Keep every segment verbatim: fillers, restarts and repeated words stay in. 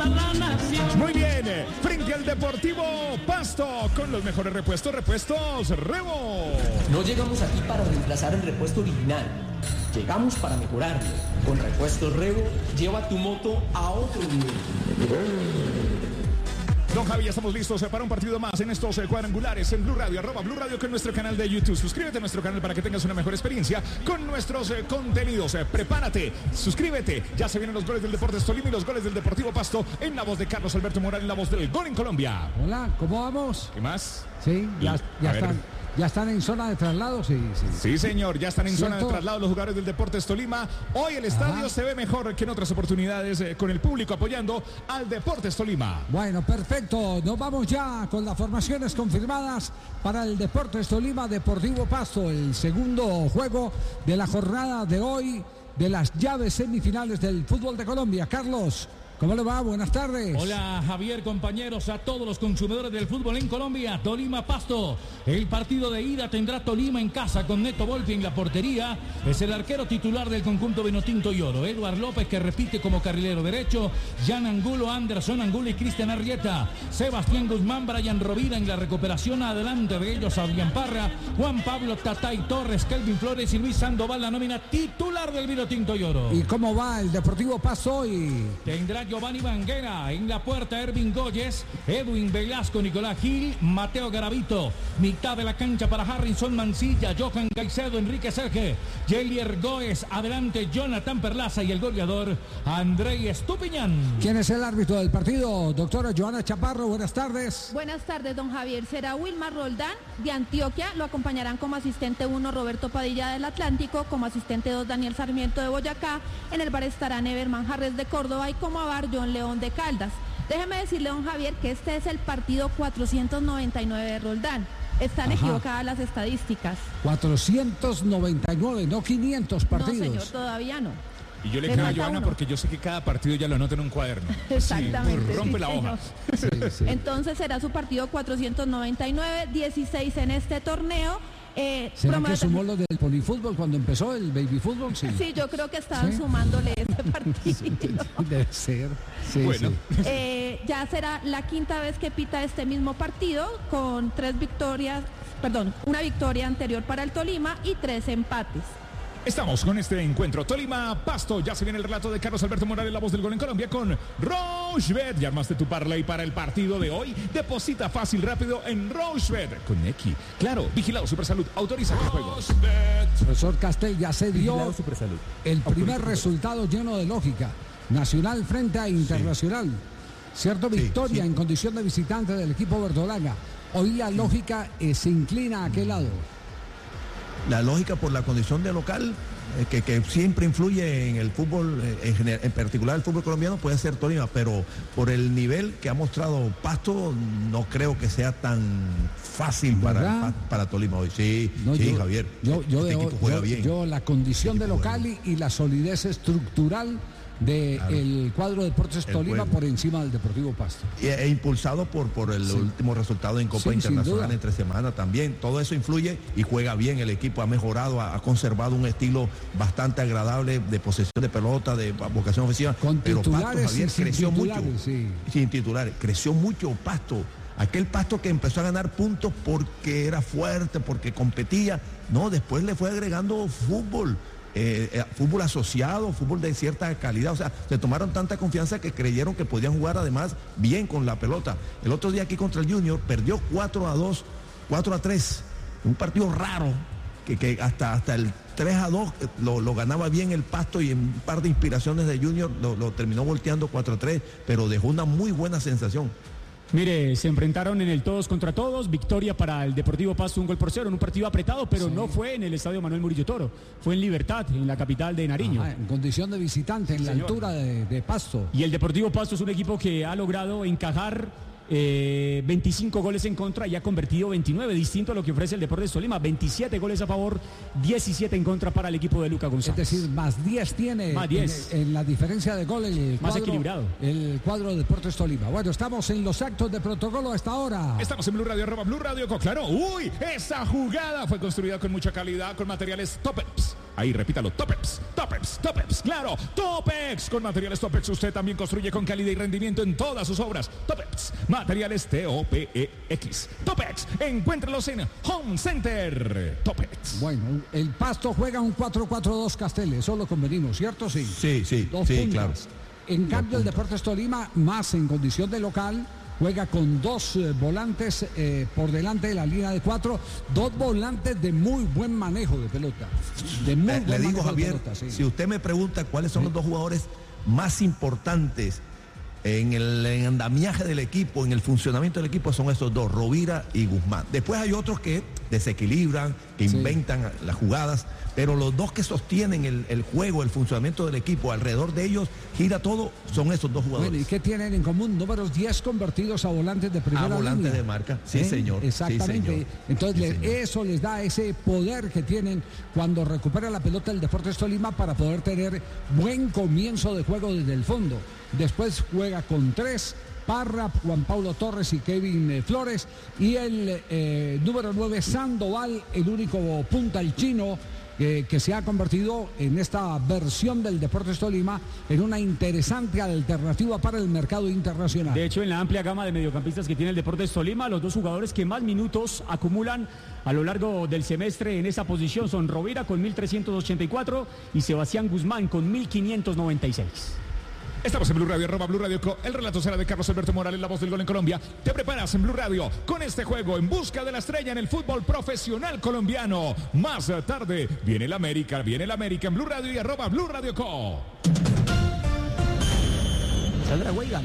la nación. Muy bien, frente al Deportivo Pasto, con los mejores repuestos, repuestos Rebo. No llegamos aquí para reemplazar el repuesto original. Llegamos para mejorarlo. Con Repuestos Rebo, lleva tu moto a otro nivel. Don Javi, ya estamos listos para un partido más en estos cuadrangulares en Blue Radio, arroba Blue Radio con nuestro canal de YouTube. Suscríbete a nuestro canal para que tengas una mejor experiencia con nuestros eh, contenidos. Eh, prepárate, suscríbete. Ya se vienen los goles del Deportes Tolima y los goles del Deportivo Pasto en la voz de Carlos Alberto Morales, en la voz del gol en Colombia. Hola, ¿cómo vamos? ¿Qué más? Sí, ya, ya A ver. están. ¿Ya están en zona de traslado? Sí, sí. Sí, señor, ya están en ¿Cierto? zona de traslado los jugadores del Deportes Tolima. Hoy el estadio Ajá. se ve mejor que en otras oportunidades eh, con el público apoyando al Deportes Tolima. Bueno, perfecto. Nos vamos ya con las formaciones confirmadas para el Deportes Tolima Deportivo Pasto. El segundo juego de la jornada de hoy de las llaves semifinales del fútbol de Colombia. Carlos, ¿cómo le va? Buenas tardes. Hola Javier, compañeros, a todos los consumidores del fútbol en Colombia. Tolima Pasto, el partido de ida tendrá Tolima en casa con Neto Volpi en la portería. Es el arquero titular del conjunto vinotinto y oro, Eduard López, que repite como carrilero derecho. Jan Angulo, Anderson Angulo y Cristian Arrieta. Sebastián Guzmán, Brian Rovira en la recuperación. Adelante de ellos Adrián Parra, Juan Pablo Tatay Torres, Kelvin Flores y Luis Sandoval, la nómina titular del vinotinto y oro. ¿Y cómo va el Deportivo Pasto hoy? Tendrá Giovanni Banguera en la puerta, Ervin Goyes, Edwin Velasco, Nicolás Gil, Mateo Garavito. Mitad de la cancha para Harrison Mancilla, Johan Caicedo, Enrique Serge, Jelier Goes, adelante Jonathan Perlaza y el goleador André Estupiñán. ¿Quién es el árbitro del partido? Doctora Joana Chaparro, buenas tardes. Buenas tardes, don Javier. Será Wilmar Roldán de Antioquia. Lo acompañarán como asistente uno Roberto Padilla del Atlántico, como asistente dos Daniel Sarmiento de Boyacá. En el bar estarán Everman Jarres de Córdoba y como bar John León de Caldas. Déjeme decirle, don Javier, que este es el partido cuatrocientos noventa y nueve de Roldán. Están Ajá. equivocadas las estadísticas. cuatrocientos noventa y nueve, no quinientos partidos. No, señor, todavía no. Y yo le Le creo a falta Joana uno. porque yo sé que cada partido ya lo anota en un cuaderno. Exactamente. Sí, rompe sí, la señor. hoja. Sí, sí. Entonces será su partido cuatrocientos noventa y nueve, dieciséis en este torneo. Eh, ¿Será que promueve- sumó lo del polifútbol cuando empezó el baby fútbol? Sí. Sí, yo creo que estaban ¿Sí? sumándole este partido. Debe ser. Sí, Bueno. sí. Eh, ya será la quinta vez que pita este mismo partido con tres victorias, perdón, una victoria anterior para el Tolima y tres empates. Estamos con este encuentro Tolima-Pasto. Ya se viene el relato de Carlos Alberto Morales, la voz del gol en Colombia, con Rochebet. Ya armaste tu parlay para el partido de hoy. Deposita fácil, rápido en Rochebet con X. Claro, vigilado Supersalud. Autoriza el juego. Profesor Castel, ya se dio Vigilado Supersalud. el primer resultado lleno de lógica. Nacional frente a Internacional. Cierto, victoria en condición de visitante del equipo verdolaga. Hoy la lógica eh, se inclina a aquel lado. La lógica por la condición de local, eh, que, que siempre influye en el fútbol, eh, en, general, en particular el fútbol colombiano, puede ser Tolima, pero por el nivel que ha mostrado Pasto, no creo que sea tan fácil para, ¿Verdad? pa- para Tolima hoy. Sí, No, sí, yo, Javier. Yo, yo, este de- equipo juega yo- bien. yo la condición Este de equipo juega local y, y la solidez estructural del Claro. cuadro de Deportes El Tolima juego. por encima del Deportivo Pasto. E, e impulsado por, por el Sí. último resultado en Copa Sí, sin Internacional duda. entre semanas también. Todo eso influye y juega bien el equipo. Ha mejorado, ha, ha conservado un estilo bastante agradable de posesión de pelota, de vocación ofensiva. Con Pero Pasto, titulares Javier, y sin creció mucho. titulares, sí. Sin titulares. Creció mucho Pasto. Aquel Pasto que empezó a ganar puntos porque era fuerte, porque competía. No, después le fue agregando fútbol. Eh, eh, fútbol asociado, fútbol de cierta calidad, o sea, se tomaron tanta confianza que creyeron que podían jugar además bien con la pelota. El otro día aquí contra el Junior perdió cuatro a dos, cuatro a tres, un partido raro, que, que hasta, hasta el tres a dos eh, lo, lo ganaba bien el Pasto y en un par de inspiraciones de Junior lo, lo terminó volteando cuatro a tres, pero dejó una muy buena sensación. Mire, se enfrentaron en el todos contra todos, victoria para el Deportivo Pasto, un gol por cero, en un partido apretado, pero Sí. no fue en el Estadio Manuel Murillo Toro, fue en Libertad, en la capital de Nariño. Ajá, en condición de visitante, en la señor. altura de, de Pasto. Y el Deportivo Pasto es un equipo que ha logrado encajar eh, veinticinco goles en contra y ha convertido veintinueve, distinto a lo que ofrece el Deportes Tolima, veintisiete goles a favor, diecisiete en contra para el equipo de Luca Es González. decir, más diez tiene Más diez. En, en la diferencia de gol el Más cuadro, equilibrado. el cuadro de Deportes Tolima. Bueno, estamos en los actos de protocolo hasta ahora. Estamos en Blue Radio, arroba Blue Radio, claro. Uy, esa jugada fue construida con mucha calidad, con materiales top-ups. Ahí, repítalo, Topex, Topex, Topex, claro, Topex. Con materiales Topex usted también construye con calidad y rendimiento en todas sus obras. Topex, materiales T O P E X. Topex, encuéntralos en Home Center. Topex. Bueno, el Pasto juega un cuatro cuatro dos Castel, eso lo convenimos, ¿cierto? Sí. Sí, sí, Dos sí, puntas. claro. En cambio, el Deportes Tolima, más en condición de local, juega con dos eh, volantes eh, por delante de la línea de cuatro, dos volantes de muy buen manejo de pelota. De muy Le, buen le digo, manejo de Javier, pelota, sí. si usted me pregunta cuáles son Sí. los dos jugadores más importantes en el en andamiaje del equipo, en el funcionamiento del equipo, son esos dos, Rovira y Guzmán. Después hay otros que desequilibran, que Sí. inventan las jugadas, pero los dos que sostienen el, el juego, el funcionamiento del equipo, alrededor de ellos gira todo, son esos dos jugadores. Bueno, ¿y qué tienen en común? Números diez convertidos a volantes de primera A volantes línea. de marca, sí, señor, Exactamente. sí, señor. Entonces, Sí, le- señor. eso les da ese poder que tienen cuando recupera la pelota el Deportes Tolima para poder tener buen comienzo de juego desde el fondo. Después juega con tres, Parra, Juan Pablo Torres y Kevin eh, Flores. Y el eh, número nueve, Sandoval, el único punta, el chino, eh, que se ha convertido en esta versión del Deportes Tolima en una interesante alternativa para el mercado internacional. De hecho, en la amplia gama de mediocampistas que tiene el Deportes Tolima, los dos jugadores que más minutos acumulan a lo largo del semestre en esa posición son Rovira con mil trescientos ochenta y cuatro y Sebastián Guzmán con mil quinientos noventa y seis. Estamos en Blue Radio, arroba Blue Radio Co. El relato será de Carlos Alberto Morales, la voz del gol en Colombia. Te preparas en Blue Radio con este juego en busca de la estrella en el fútbol profesional colombiano. Más tarde viene el América, viene el América en Blue Radio y arroba Blue Radio Co. Saldrá Weigan.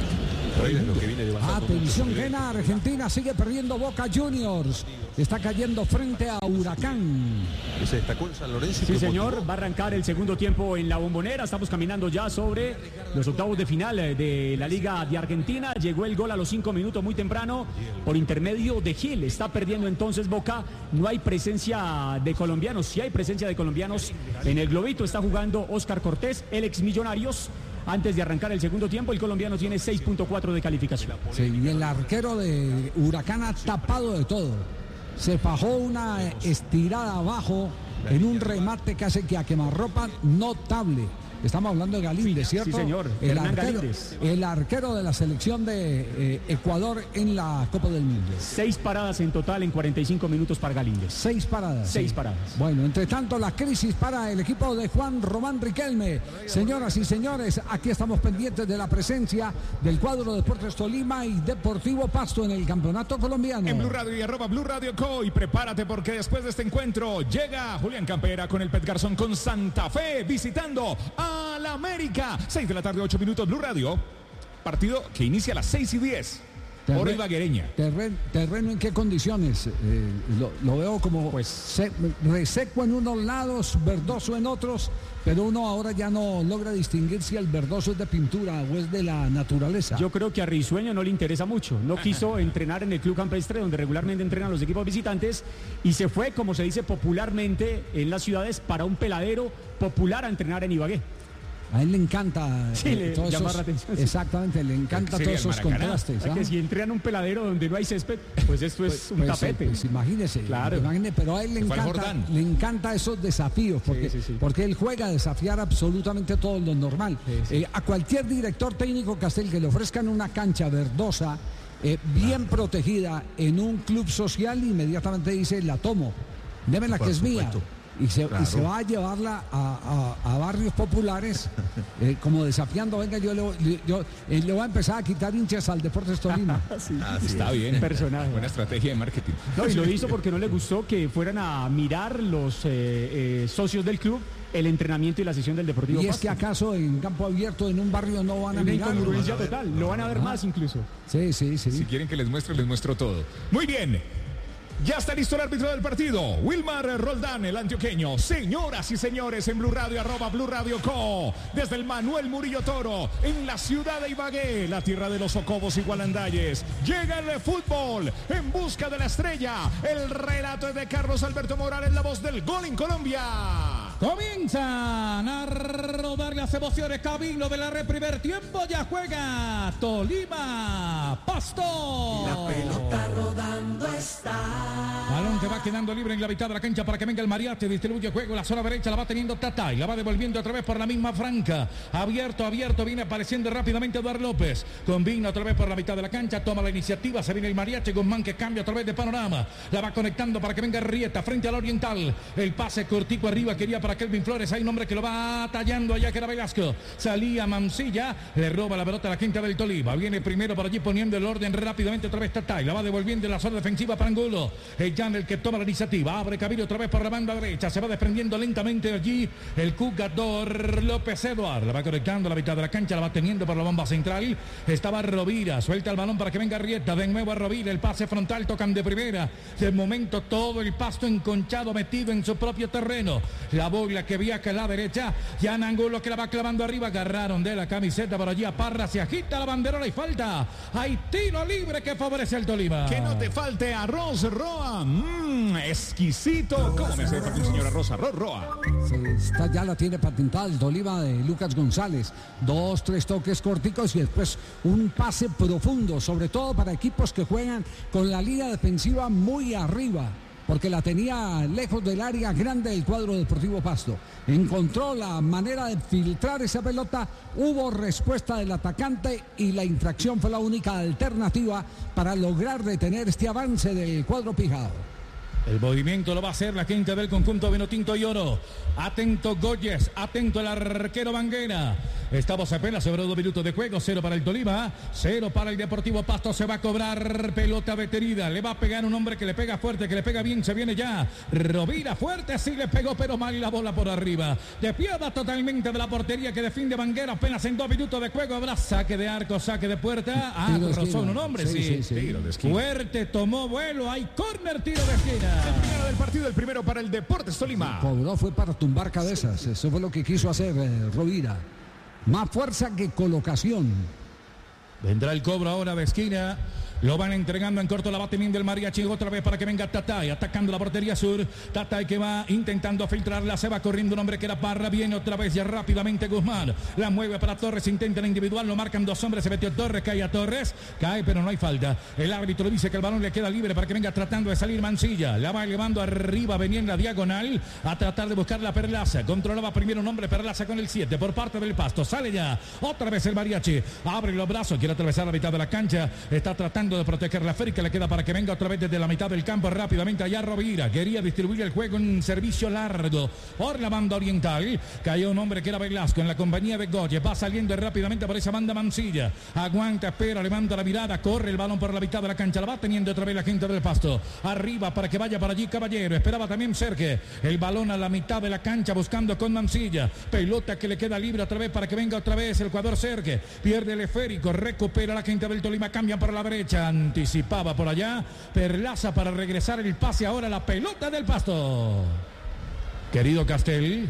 Atención, Gena, Argentina sigue perdiendo Boca Juniors. Está cayendo frente a Huracán. Se destacó en San Lorenzo. Sí, señor, va a arrancar el segundo tiempo en la Bombonera. Estamos caminando ya sobre los octavos de final de la Liga de Argentina. Llegó el gol a los cinco minutos muy temprano por intermedio de Gil. Está perdiendo entonces Boca. No hay presencia de colombianos. Sí hay presencia de colombianos en el globito. Está jugando Oscar Cortés, el ex Millonarios. Antes de arrancar el segundo tiempo, el colombiano tiene seis punto cuatro de calificación. Sí, y el arquero de Huracán ha tapado de todo. Se fajó una estirada abajo en un remate que hace que a quemarropa notable. Estamos hablando de Galíndez, ¿cierto? Sí, señor. El Hernán arquero, Galíndez. el arquero de la selección de eh, Ecuador en la Copa del Mundo. Seis paradas en total en cuarenta y cinco minutos para Galíndez. Seis paradas. Seis sí. paradas. Bueno, entre tanto, la crisis para el equipo de Juan Román Riquelme. Señoras y señores, aquí estamos pendientes de la presencia del cuadro de Deportes Tolima y Deportivo Pasto en el campeonato colombiano. En Blue Radio y arroba Blue Radio Co. Y prepárate porque después de este encuentro llega Julián Campera con el Pet Garzón con Santa Fe visitando a la América. seis de la tarde, ocho minutos, Blue Radio. Partido que inicia a las seis y diez. Por Terre- Ibaguereña. Terreno, terreno en qué condiciones? Eh, lo, lo veo como pues se- reseco en unos lados, verdoso en otros, pero uno ahora ya no logra distinguir si el verdoso es de pintura o es de la naturaleza. Yo creo que a Risueño no le interesa mucho. No quiso entrenar en el club campestre donde regularmente entrenan los equipos visitantes y se fue, como se dice popularmente en las ciudades, para un peladero popular a entrenar en Ibagué. A él le encanta. Sí, le todos llama esos- la atención, sí. Exactamente, le encanta Sí, todos el esos Maracaná. contrastes. Es ¿ah? que si entrenan un peladero donde no hay césped, pues esto es Pues- un pues, tapete. pues imagínese, Claro. imagine, pero a él le Se fue al encanta, Jordán. le encanta esos desafíos, porque, sí, sí. porque él juega a desafiar absolutamente todo lo normal. Eh, a cualquier director técnico Castel que le ofrezcan una cancha verdosa, eh, bien protegida, en un club social, inmediatamente dice, la tomo, démela Por que es mía. supuesto. Y se, y Claro. se va a llevarla a, a- a barrios populares, eh, como desafiando, venga, yo, le, yo eh, le voy a empezar a quitar hinchas al Deportes Tolima. Así Está es. bien. Personaje. Buena estrategia de marketing. No, y lo hizo porque no le gustó que fueran a mirar los eh, eh, socios del club el entrenamiento y la sesión del Deportivo Y es Pasto. que acaso en campo abierto, en un barrio, no van a Una mirar. incongruencia total, lo van a ver más incluso. Sí, sí, sí. Si quieren que les muestre, les muestro todo. Muy bien. Ya está listo el árbitro del partido, Wilmar Roldán, el antioqueño. Señoras y señores, en Blue Radio, arroba Blue Radio Co. Desde el Manuel Murillo Toro, en la ciudad de Ibagué, la tierra de los socobos y gualandayes. Llega el fútbol en busca de la estrella. El relato es de Carlos Alberto Morales, la voz del gol en Colombia. Comienzan a rodar las emociones. Camino de la red, primer tiempo. Ya juega Tolima Pasto. La pelota rodando está. Balón que va quedando libre en la mitad de la cancha para que venga el Mariachi. Distribuye juego. La zona derecha la va teniendo Tata y la va devolviendo otra vez por la misma franca. Abierto, abierto. Viene apareciendo rápidamente Eduardo López. Combina otra vez por la mitad de la cancha. Toma la iniciativa. Se viene el Mariachi. Guzmán que cambia otra vez de panorama. La va conectando para que venga Rieta frente al Oriental. El pase cortico arriba quería para Kelvin Flores. Hay un hombre que lo va tallando allá, que era Velasco. Salía Mancilla. Le roba la pelota a la quinta del Tolima. Viene primero por allí poniendo el orden rápidamente otra vez Tata. Y la va devolviendo en la zona defensiva para Angulo. El Jan el que toma la iniciativa. Abre camino otra vez por la banda derecha. Se va desprendiendo lentamente allí el jugador López Eduardo. La va conectando a la mitad de la cancha. La va teniendo por la bomba central. Estaba Rovira. Suelta el balón para que venga Rieta. De nuevo a Rovira. El pase frontal. Tocan de primera. De momento todo el Pasto enconchado metido en su propio terreno. La bola que viaja a la derecha. Jan Angulo que la va clavando arriba. Agarraron de la camiseta por allí a Parra. Se agita la banderola y falta. Hay tiro libre que favorece al Tolima. Que no te falte arroz Roa. Mmm, exquisito. ¿Cómo me hace falta un señor arroz? Arroz Roa. Esta ya la tiene patentada el Tolima de Lucas González. Dos, tres toques corticos y después un pase profundo, sobre todo para equipos que juegan con la línea defensiva muy arriba, porque la tenía lejos del área grande del cuadro Deportivo Pasto. Encontró la manera de filtrar esa pelota, hubo respuesta del atacante y la infracción fue la única alternativa para lograr detener este avance del cuadro pijado. El movimiento lo va a hacer la gente del conjunto Vinotinto y Oro. Atento Goyes, atento el arquero Banguera. Estamos apenas sobre dos minutos de juego. Cero para el Tolima, cero para el Deportivo Pasto. Se va a cobrar pelota detenida. Le va a pegar un hombre que le pega fuerte, que le pega bien. Se viene ya Rovira fuerte, sí le pegó, pero mal la bola por arriba. Despiada totalmente de la portería que defiende Banguera. Apenas en dos minutos de juego habrá saque de arco, saque de puerta. Ah, rozó un hombre, sí. sí, sí. Tiro de esquina. Fuerte, tomó vuelo. Hay córner, tiro de esquina. El primero del partido, el primero para el Deportes Tolima. Cobró fue para tumbar cabezas. Eso fue lo que quiso hacer eh, Rovira. Más fuerza que colocación. Vendrá el cobro ahora de esquina. Lo van entregando en corto, la va teniendo el Mariachi otra vez para que venga Tatay, atacando la portería sur. Tatay que va intentando filtrarla, se va corriendo un hombre que era Parra, viene otra vez ya rápidamente Guzmán. La mueve para Torres, intenta la individual, lo marcan dos hombres, se metió Torres, cae a Torres, cae pero no hay falta. El árbitro dice que el balón le queda libre para que venga tratando de salir Mancilla. La va elevando arriba, venía en la diagonal a tratar de buscar la Perlaza. Controlaba primero un hombre, Perlaza con el siete por parte del Pasto. Sale ya otra vez el Mariachi, abre los brazos, quiere atravesar la mitad de la cancha, está tratando de proteger la Férica, le queda para que venga otra vez desde la mitad del campo rápidamente allá Rovira, quería distribuir el juego en servicio largo por la banda oriental, cayó un hombre que era Velasco en la compañía de Goye, va saliendo rápidamente por esa banda Mancilla, aguanta, espera, levanta la mirada, corre el balón por la mitad de la cancha, la va teniendo otra vez la gente del Pasto, arriba para que vaya para allí Caballero, esperaba también Serge, el balón a la mitad de la cancha buscando con Mancilla, pelota que le queda libre otra vez para que venga otra vez el jugador Serge, pierde el esférico, recupera la gente del Tolima, cambian para la derecha, anticipaba por allá Perlaza para regresar el pase, ahora la pelota del Pasto. Querido Castel.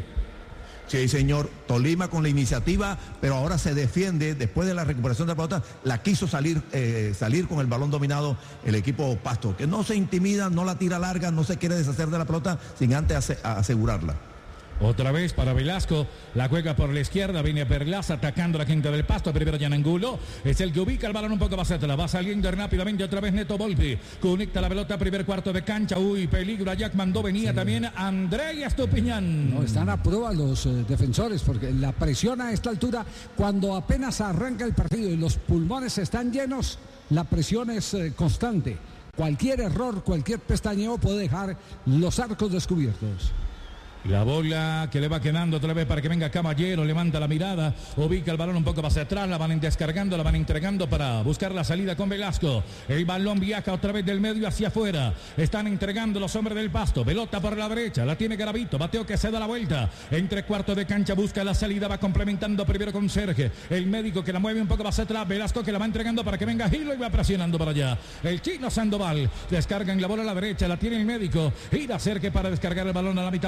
Sí, señor, Tolima con la iniciativa, pero ahora se defiende, después de la recuperación de la pelota, la quiso salir, eh, salir con el balón dominado el equipo Pasto, que no se intimida, no la tira larga, no se quiere deshacer de la pelota sin antes asegurarla. Otra vez para Velasco, la juega por la izquierda, viene Perlaza atacando la quinta del Pasto, primero Jan Angulo, es el que ubica el balón un poco más atrás, va saliendo rápidamente otra vez Neto Volpi, conecta la pelota, primer cuarto de cancha, uy, peligro, Jack mandó, venía sí. también André Estupiñán. No, están a prueba los eh, defensores, porque la presión a esta altura, cuando apenas arranca el partido y los pulmones están llenos, la presión es eh, constante, cualquier error, cualquier pestañeo puede dejar los arcos descubiertos. La bola que le va quedando otra vez para que venga Caballero, levanta la mirada, ubica el balón un poco hacia atrás, la van descargando, la van entregando para buscar la salida con Velasco. El balón viaja otra vez del medio hacia afuera, están entregando los hombres del Pasto, pelota por la derecha, la tiene Garavito, bateo que se da la vuelta, entre cuartos de cancha busca la salida, va complementando primero con Serge, el médico que la mueve un poco hacia atrás, Velasco que la va entregando para que venga Gilo y va presionando para allá. El chino Sandoval, descargan la bola a la derecha, la tiene el médico, ir a Serge para descargar el balón a la mitad de la cancha.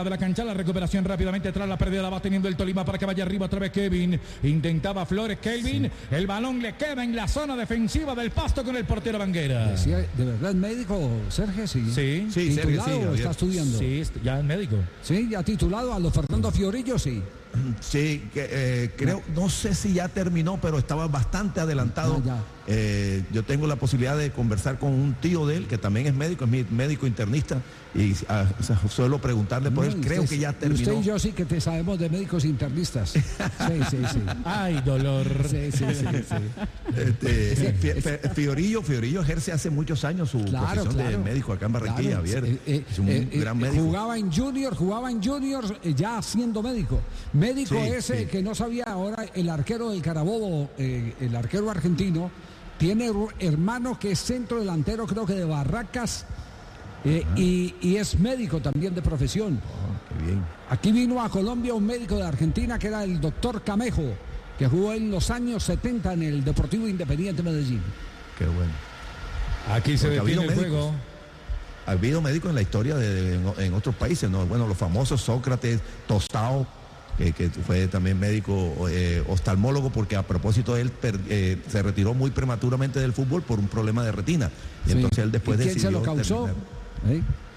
derecha. La recuperación rápidamente tras la pérdida la va teniendo el Tolima para que vaya arriba otra vez Kevin. Intentaba Flores Kelvin. Sí. El balón le queda en la zona defensiva del Pasto con el portero Banguera. Decía, ¿de verdad médico, Sergio? Sí. Sí, sí ¿Titulado Sergio, sí, o está estudiando? Sí, ya es médico. Sí, ya titulado a los Fernando Fiorillo, sí. Sí, que, eh, creo, no sé si ya terminó, pero estaba bastante adelantado. No, ya. Eh, yo tengo la posibilidad de conversar con un tío de él, que también es médico, es mi médico internista, y a, o sea, suelo preguntarle por no, él, creo usted, que ya terminó. Usted y yo sí que te sabemos de médicos internistas. Sí, sí, sí. Ay, dolor. Sí, sí, sí. sí. Este, sí, Fiorillo, Fiorillo ejerce hace muchos años su claro, profesión claro. de médico acá en Barranquilla, claro. Javier. Eh, eh, es un eh, gran médico. Jugaba en Junior, jugaba en Junior ya siendo médico. Médico sí, ese sí. que no sabía ahora el arquero del Carabobo, eh, el arquero argentino. Tiene hermano que es centro delantero, creo que de Barracas, eh, y, y es médico también de profesión. Oh, qué bien. Aquí vino a Colombia un médico de Argentina que era el doctor Camejo, que jugó en los años setenta en el Deportivo Independiente Medellín. Qué bueno. Aquí se detiene el juego. Ha habido médicos en la historia de, de, en, en otros países, ¿no? Bueno, los famosos Sócrates, Tostao. Que, que fue también médico eh, oftalmólogo, porque a propósito él per, eh, se retiró muy prematuramente del fútbol por un problema de retina. Y sí. entonces él después ¿Y quién decidió se lo causó? ¿Eh?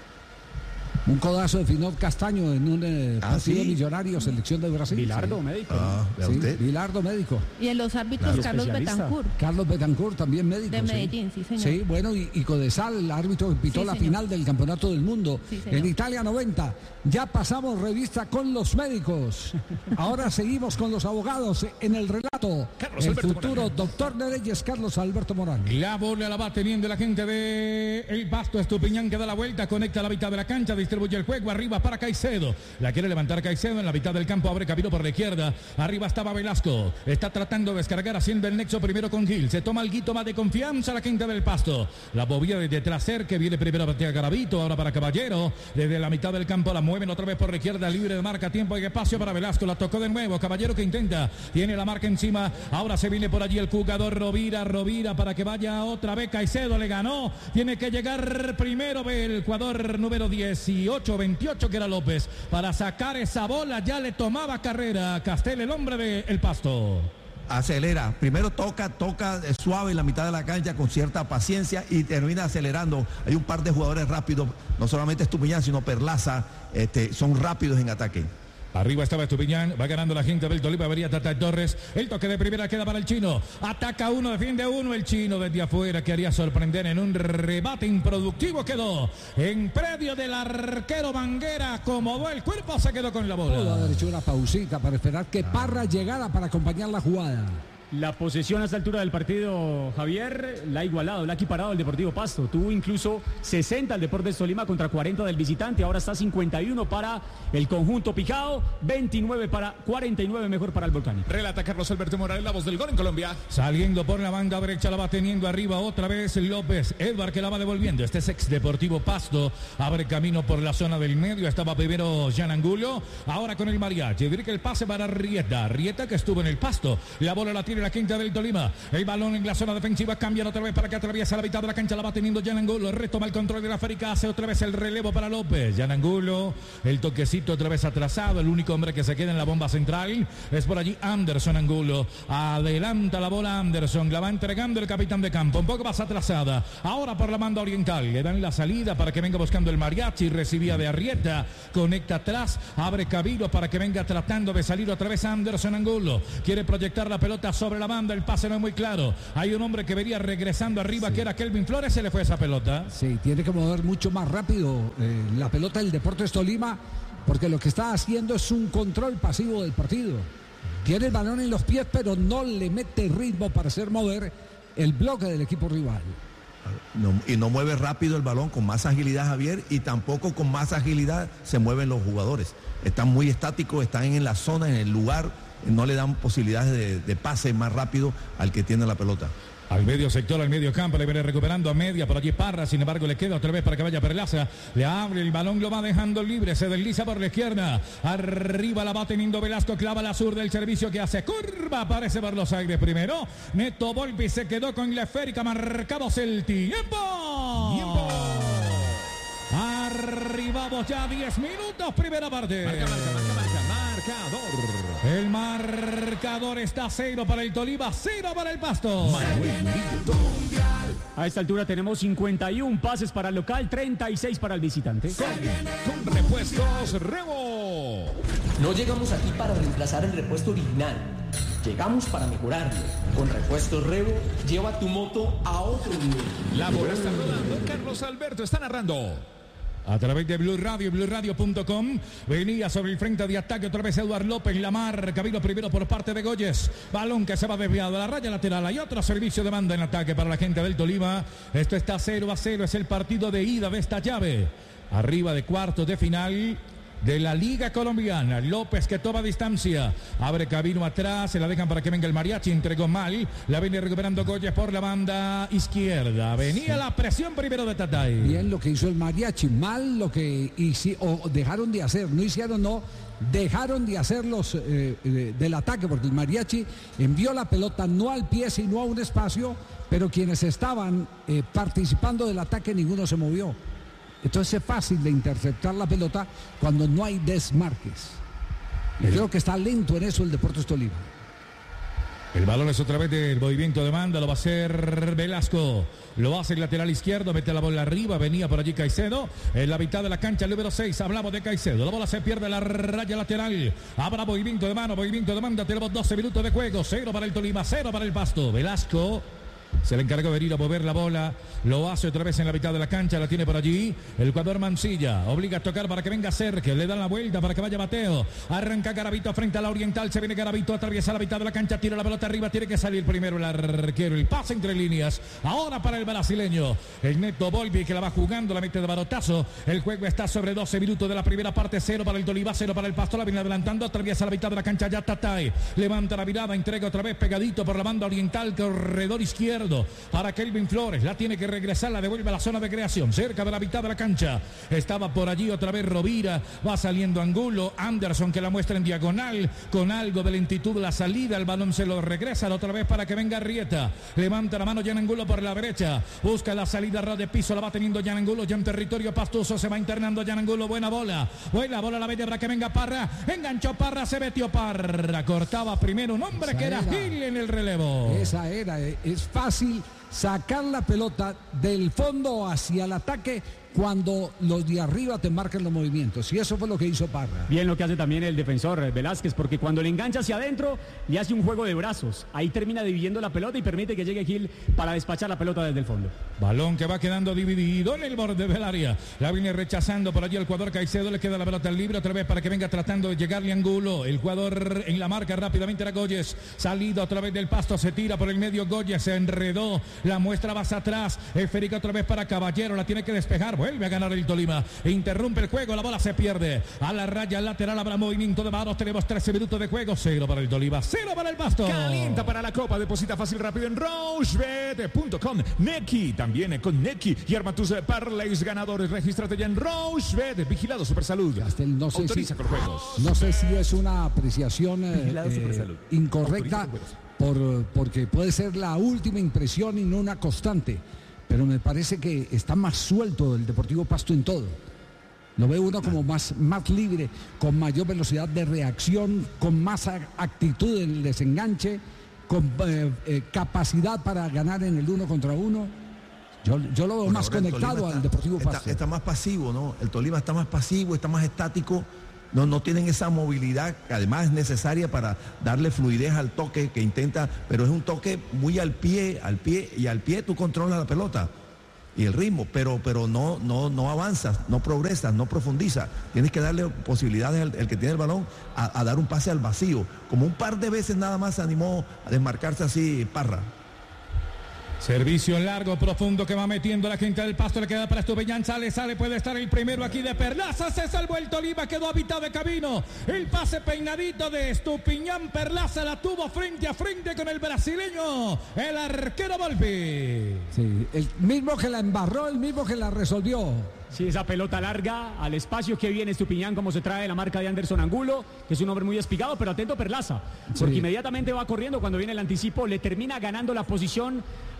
Un codazo de Finot Castaño en un eh, ah, partido ¿sí? millonario, selección de Brasil. Bilardo, sí. médico. Ah, sí, usted? Bilardo, médico. Y en los árbitros, claro. Carlos Betancourt. Carlos Betancourt, también médico. De Medellín, sí, sí señor. Sí, bueno, y, y Codesal, el árbitro que pitó sí, la señor. final del Campeonato del Mundo. Sí, en Italia noventa. Ya pasamos revista con los médicos. Ahora seguimos con los abogados en el relato. Carlos el Alberto futuro Morales. Doctor de Leyes, Carlos Alberto Morales. La bola la va teniendo la gente de El Pasto. Estupiñán que da la vuelta, conecta a la mitad de la cancha, distribuye el juego, arriba para Caicedo. La quiere levantar Caicedo en la mitad del campo, abre camino por la izquierda. Arriba estaba Velasco. Está tratando de descargar, haciendo el nexo primero con Gil. Se toma el guito más de confianza la gente del Pasto. La bobía desde Tracer, que viene primero para Garavito, ahora para Caballero. Desde la mitad del campo la mueven otra vez por la izquierda, libre de marca, tiempo y espacio para Velasco. La tocó de nuevo. Caballero que intenta. Tiene la marca encima. Ahora se viene por allí el jugador Rovira. Rovira para que vaya otra vez. Caicedo le ganó. Tiene que llegar primero el jugador número dieciocho, veintiocho, que era López, para sacar esa bola. Ya le tomaba carrera Castel, el hombre de El Pasto. Acelera, primero toca, toca suave en la mitad de la cancha con cierta paciencia y termina acelerando. Hay un par de jugadores rápidos, no solamente Estupiñán, sino Perlaza, este, son rápidos en ataque. Arriba estaba Estupiñán, va ganando la gente del Tolima, vería Tata Torres. El toque de primera queda para el chino. Ataca uno, defiende uno. El chino desde afuera que haría sorprender en un rebate improductivo. Quedó en predio del arquero Banguera. Acomodó el cuerpo, se quedó con la bola. Pudo haber hecho una pausita para esperar que Parra llegara para acompañar la jugada. La posesión a esta altura del partido, Javier, la ha igualado, la ha equiparado el Deportivo Pasto. Tuvo incluso sesenta el Deportes Tolima contra cuarenta del visitante. Ahora está cincuenta y uno para el conjunto picado, veintinueve para cuarenta y nueve mejor para el Volcánico. Relata Carlos Alberto Morales, la voz del gol en Colombia. Saliendo por la banda derecha, la va teniendo arriba otra vez López. Edward que la va devolviendo. Este es ex Deportivo Pasto. Abre camino por la zona del medio. Estaba primero Jan Angulo. Ahora con el mariachi. Dirige el pase para Rieta. Rieta que estuvo en el Pasto. La bola la tiene la quinta del Tolima. El balón en la zona defensiva. Cambian otra vez para que atraviesa la mitad de la cancha. La va teniendo Jan Angulo. Retoma el control de la Férica. Hace otra vez el relevo para López. Jan Angulo. El toquecito otra vez atrasado. El único hombre que se queda en la bomba central es por allí Anderson Angulo. Adelanta la bola Anderson. La va entregando el capitán de campo. Un poco más atrasada. Ahora por la banda oriental. Le dan la salida para que venga buscando el mariachi. Recibía de Arrieta. Conecta atrás. Abre Cabiro para que venga tratando de salir otra vez Anderson Angulo. Quiere proyectar la pelota sobre la banda. El pase no es muy claro. Hay un hombre que venía regresando arriba, sí, que era Kelvin Flores. Se le fue esa pelota. Sí, tiene que mover mucho más rápido eh, la pelota del Deportes Tolima, porque lo que está haciendo es un control pasivo del partido. Tiene el balón en los pies, pero no le mete ritmo para hacer mover el bloque del equipo rival. No, y no mueve rápido el balón con más agilidad, Javier, y tampoco con más agilidad se mueven los jugadores. Están muy estáticos, están en la zona, en el lugar, no le dan posibilidades de, de pase más rápido al que tiene la pelota. Al medio sector, al medio campo, le viene recuperando a media, por allí Parra, sin embargo le queda otra vez para que vaya Perlaza, le abre el balón, lo va dejando libre, se desliza por la izquierda, arriba la va teniendo Velasco, clava la sur del servicio que hace curva, aparece por los aires primero, Neto Volpi se quedó con la esférica, marcamos el tiempo. ¡Tiempo! Arriba Vamos ya, diez minutos, primera parte. Marca, marca, marca, marca, marcador. El marcador está cero para el Tolima, cero para el Pasto. A esta altura tenemos cincuenta y uno pases para el local, treinta y seis para el visitante. Con, con repuestos Rebo. No llegamos aquí para reemplazar el repuesto original. Llegamos para mejorarlo. Con repuestos Rebo, lleva tu moto a otro nivel. La bola está rodando. Carlos Alberto está narrando. A través de Blue Radio, blue radio punto com. Venía sobre el frente de ataque otra vez Eduardo López. La marca vino primero por parte de Goyes. Balón que se va desviado a la raya lateral. Hay otro servicio de banda en ataque para la gente del Tolima. Esto está cero a cero. Es el partido de ida de esta llave. Arriba de cuartos de final de la Liga Colombiana. López que toma distancia, abre camino atrás, se la dejan para que venga el mariachi, entregó mal, la viene recuperando Goyes por la banda izquierda. Venía sí. La presión primero de Tatay. Bien lo que hizo el mariachi, mal lo que hici, o dejaron de hacer, no hicieron, no, dejaron de hacer los eh, de, del ataque, porque el mariachi envió la pelota no al pie sino a un espacio, pero quienes estaban eh, participando del ataque ninguno se movió. Entonces es fácil de interceptar la pelota cuando no hay desmarques. Y creo que está lento en eso el Deportes Tolima. El balón es otra vez del movimiento de banda, lo va a hacer Velasco. Lo hace el lateral izquierdo, mete la bola arriba, venía por allí Caicedo. En la mitad de la cancha, el número seis, hablamos de Caicedo. La bola se pierde, la raya lateral. Habrá movimiento de mano, movimiento de banda. Tenemos doce minutos de juego, cero para el Tolima, cero para el Pasto. Velasco se le encargó de venir a mover la bola, lo hace otra vez en la mitad de la cancha, la tiene por allí el jugador Mancilla, obliga a tocar para que venga cerca, le dan la vuelta para que vaya Mateo, arranca Garavito frente a la Oriental, se viene Garavito, atraviesa la mitad de la cancha, tira la pelota arriba, tiene que salir primero el arquero, el pase entre líneas, ahora para el brasileño, el Neto Volpi que la va jugando, la mete de barotazo, el juego está sobre doce minutos de la primera parte, cero para el Tolima, cero para el Pasto, la viene adelantando, atraviesa la mitad de la cancha, ya Tatay, levanta la mirada, entrega otra vez pegadito por la banda oriental, corredor izquierdo, para Kelvin Flores, la tiene que regresar, la devuelve a la zona de creación, cerca de la mitad de la cancha, estaba por allí otra vez Rovira, va saliendo Angulo, Anderson que la muestra en diagonal, con algo de lentitud la salida, el balón se lo regresa otra vez para que venga Arrieta, levanta la mano Jan Angulo por la derecha, busca la salida ras de piso, la va teniendo Jan Angulo, ya en territorio pastoso, se va internando Jan Angulo, buena bola, buena bola la media para que venga Parra, enganchó Parra, se metió Parra, cortaba primero un hombre esa que era Gil en el relevo. Esa era, es fácil sacar la pelota del fondo hacia el ataque cuando los de arriba te marcan los movimientos, y eso fue lo que hizo Parra. Bien lo que hace también el defensor Velázquez, porque cuando le engancha hacia adentro le hace un juego de brazos, ahí termina dividiendo la pelota y permite que llegue Gil para despachar la pelota desde el fondo. Balón que va quedando dividido en el borde del área, la viene rechazando por allí el jugador Caicedo, le queda la pelota libre otra vez para que venga tratando de llegarle Angulo, el jugador en la marca rápidamente era Goyes, salida otra vez del Pasto, se tira por el medio Goyes, se enredó, la muestra más atrás, Férica otra vez para Caballero, la tiene que despejar, vuelve a ganar el Tolima, interrumpe el juego, la bola se pierde, a la raya lateral habrá movimiento de manos, tenemos trece minutos de juego, cero para el Tolima, cero para el Pasto. Calienta para la Copa, deposita fácil rápido en rochebet punto com, Neki, también con Neki, y arma tus parlays ganadores, regístrate ya en Rochebet, vigilado Supersalud, Castel, no sé autoriza si, con juegos. No sé si es una apreciación eh, eh, incorrecta, por, porque puede ser la última impresión y no una constante, pero me parece que está más suelto el Deportivo Pasto en todo. Lo ve uno como más, más libre, con mayor velocidad de reacción, con más actitud en el desenganche, con eh, eh, capacidad para ganar en el uno contra uno. Yo, yo lo veo bueno, más conectado está, al Deportivo Pasto. Está, está más pasivo, ¿no? El Tolima está más pasivo, está más estático. No, no tienen esa movilidad que además es necesaria para darle fluidez al toque que intenta, pero es un toque muy al pie, al pie, y al pie tú controlas la pelota y el ritmo, pero, pero no, no, no avanzas, no progresas, no profundizas. Tienes que darle posibilidades al el que tiene el balón a, a dar un pase al vacío. Como un par de veces nada más se animó a desmarcarse así Parra. Servicio largo, profundo que va metiendo la gente del Pasto, le queda para Estupiñán, sale, sale, puede estar el primero aquí de Perlaza, se salvó el Tolima, quedó a mitad de camino, el pase peinadito de Estupiñán, Perlaza la tuvo frente a frente con el brasileño, el arquero Volpi. Sí, el mismo que la embarró, el mismo que la resolvió. Sí, esa pelota larga al espacio que viene Estupiñán, como se trae la marca de Anderson Angulo, que es un hombre muy espigado, pero atento Perlaza, porque sí, inmediatamente va corriendo cuando viene el anticipo, le termina ganando la posición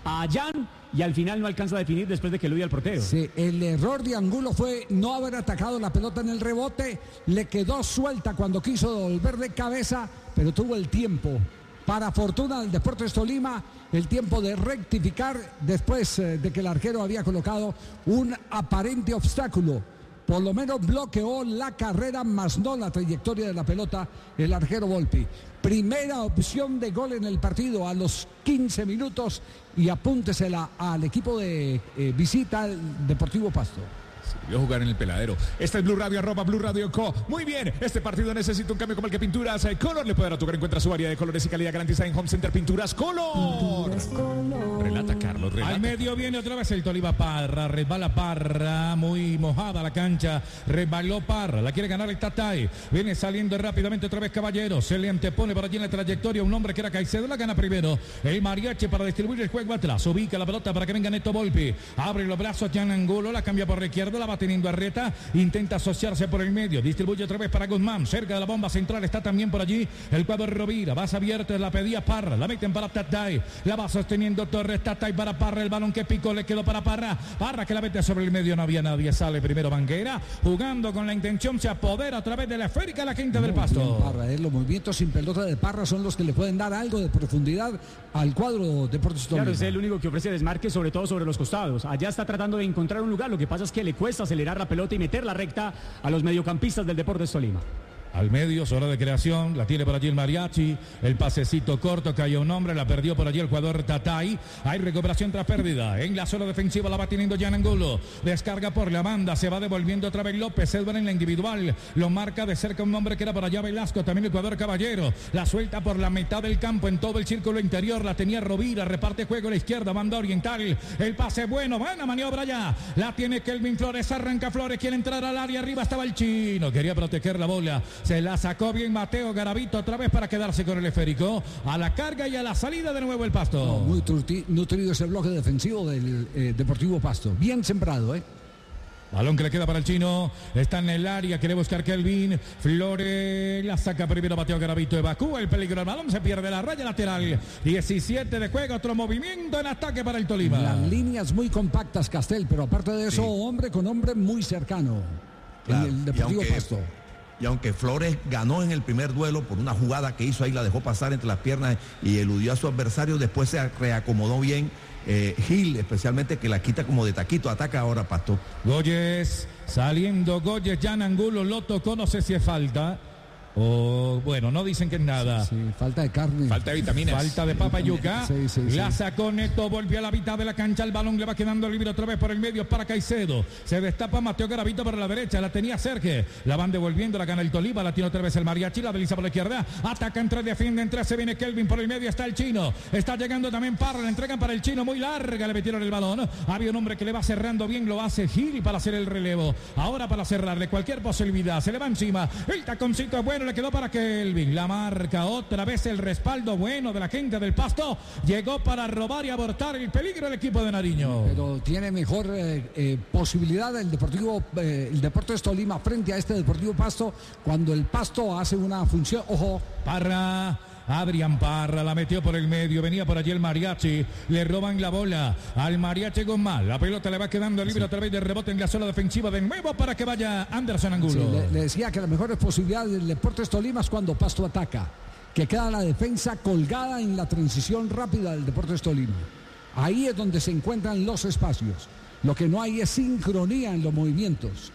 a Jan y al final no alcanza a definir después de que elude al portero. Sí, el error de Angulo fue no haber atacado la pelota en el rebote, le quedó suelta cuando quiso volver de cabeza, pero tuvo el tiempo, para fortuna del Deportes Tolima, el tiempo de rectificar después eh, de que el arquero había colocado un aparente obstáculo. Por lo menos bloqueó la carrera, más no la trayectoria de la pelota, el arquero Volpi. Primera opción de gol en el partido a los quince minutos y apúntesela al equipo de eh, visita al Deportivo Pasto. Vio jugar en el Peladero. Este es Blue Radio, arroba Blue Radio Co. Muy bien, este partido necesita un cambio como el que Pinturas eh, Color le puede dar a tu hogar. Encuentra su variedad de colores y calidad garantizada en Home Center Pinturas Color. Pinturas Color. Relata Carlos, relata. Al medio viene otra vez el Tolima. Parra, resbala Parra, muy mojada la cancha, resbaló Parra, la quiere ganar el Tatay, viene saliendo rápidamente otra vez Caballero, se le antepone por allí en la trayectoria un hombre que era Caicedo, la gana primero el Mariachi para distribuir el juego atrás, ubica la pelota para que venga Neto Volpi, abre los brazos Jan Angulo, la cambia por la izquierda, la va teniendo Arreta, intenta asociarse por el medio, distribuye otra vez para Guzmán, cerca de la bomba central está también por allí el cuadro Rovira, vas abierto, la pedía Parra, la meten para Tatay, la va sosteniendo Torres, Tatay para Parra, el balón que picó le quedó para Parra, Parra que la mete sobre el medio, no había nadie, sale primero Banguera, jugando con la intención, se apodera a través de la esférica la quinta del Pasto. Bien, Parra, eh, los movimientos sin pelota de Parra son los que le pueden dar algo de profundidad al cuadro Deportes Tolima. Claro, es el único que ofrece desmarque, sobre todo sobre los costados. Allá está tratando de encontrar un lugar, lo que pasa es que le cuesta acelerar la pelota y meter la recta a los mediocampistas del Deportes Tolima. Al medio, zona de creación, la tiene por allí el Mariachi, el pasecito corto, cayó un hombre, la perdió por allí el jugador Tatay, hay recuperación tras pérdida, en la zona defensiva la va teniendo Jan Angulo, descarga por la banda, se va devolviendo otra vez López, Edward en la individual, lo marca de cerca un hombre que era por allá Velasco, también el jugador Caballero, la suelta por la mitad del campo, en todo el círculo interior, la tenía Rovira, reparte juego a la izquierda, banda oriental, el pase bueno, buena maniobra ya, la tiene Kelvin Flores, arranca Flores, quiere entrar al área, arriba estaba el chino, quería proteger la bola, se la sacó bien Mateo Garavito otra vez para quedarse con el esférico. A la carga y a la salida de nuevo el Pasto. No, muy nutrido ese bloque defensivo del eh, Deportivo Pasto. Bien sembrado, ¿eh? Balón que le queda para el chino. Está en el área. Quiere buscar Kelvin. Flores la saca primero. Mateo Garavito. Evacúa el peligro. El balón se pierde la raya lateral. diecisiete de juego. Otro movimiento en ataque para el Tolima. Las líneas muy compactas, Castel. Pero aparte de eso, sí, hombre con hombre muy cercano. Claro, en el Deportivo aunque... Pasto. Y aunque Flores ganó en el primer duelo por una jugada que hizo ahí, la dejó pasar entre las piernas y eludió a su adversario, después se reacomodó bien eh, Gil, especialmente que la quita como de taquito, ataca ahora Pasto. Goyes, saliendo Goyes, Jan Angulo lo tocó, no sé si es falta. O oh, bueno, no dicen que es nada. Sí, sí, falta de carne. Falta de vitaminas. Falta de papa yuca. Sí, sí, la sí. sacó Neto, volvió a la mitad de la cancha. El balón le va quedando libre otra vez por el medio para Caicedo. Se destapa Mateo Garavito por la derecha. La tenía Sergio. La van devolviendo, la gana el Tolima. La tiene otra vez el Mariachi. La desliza por la izquierda. Ataca entre, defiende entre. Se viene Kelvin por el medio. Está el chino. Está llegando también Parra. La entregan para el chino. Muy larga. Le metieron el balón. Había un hombre que le va cerrando bien. Lo hace Gil para hacer el relevo. Ahora para cerrarle cualquier posibilidad. Se le va encima. El taconcito es bueno. Le quedó para que la marca, otra vez el respaldo bueno de la gente del Pasto, llegó para robar y abortar el peligro del equipo de Nariño. Pero tiene mejor eh, eh, posibilidad el Deportivo, eh, el Deportes Tolima frente a este Deportivo Pasto, cuando el Pasto hace una función, ojo. Parra, Adrián Parra la metió por el medio, venía por allí el Mariachi, le roban la bola al Mariachi Guzmán, la pelota le va quedando libre, sí, a través del rebote en la zona defensiva de nuevo para que vaya Anderson Angulo. Sí, le, le decía que las mejores posibilidades del Deportes Tolima es cuando Pasto ataca, que queda la defensa colgada en la transición rápida del Deportes Tolima. Ahí es donde se encuentran los espacios. Lo que no hay es sincronía en los movimientos.